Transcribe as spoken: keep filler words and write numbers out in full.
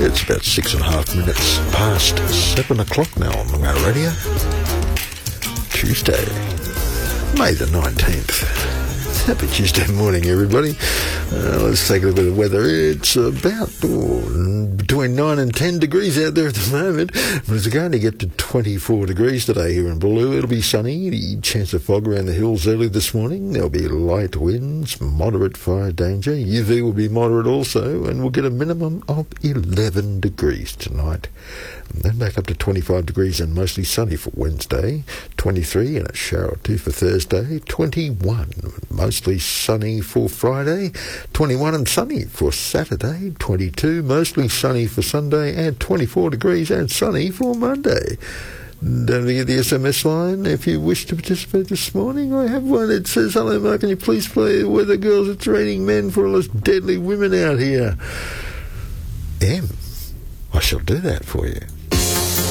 It's about six and a half minutes past seven o'clock now on Long Island Radio. Tuesday, May the nineteenth. Happy Tuesday morning, everybody. Uh, let's take a look at the weather. It's about oh, between nine and ten degrees out there at the moment, but it's going to get to twenty-four degrees today here in Baloo. It'll be sunny. The chance of fog around the hills early this morning. There'll be light winds, moderate fire danger. U V will be moderate also, and we'll get a minimum of eleven degrees tonight. And then back up to twenty-five degrees and mostly sunny for Wednesday, twenty-three and a shower or two for Thursday, twenty-one mostly sunny for Friday, twenty-one and sunny for Saturday, twenty-two mostly sunny for Sunday, and twenty-four degrees and sunny for Monday. Don't forget the S M S line if you wish to participate this morning. I have one. It says, "Hello Mark, can you please play Weather Girls? It's raining men for all those deadly women out here." M, I shall do that for you.